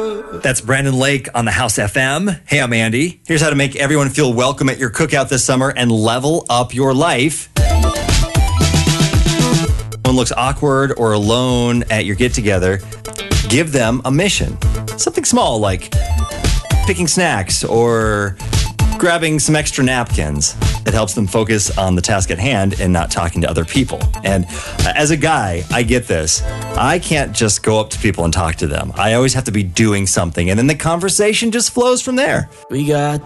That's Brandon Lake on the House FM. Hey, I'm Andy. Here's how to make everyone feel welcome at your cookout this summer and level up your life. Someone looks awkward or alone at your get-together, give them a mission. Something small like picking snacks or grabbing some extra napkins. It helps them focus on the task at hand and not talking to other people. And as a guy, I get this. I can't just go up to people and talk to them. I always have to be doing something, and then the conversation just flows from there. We got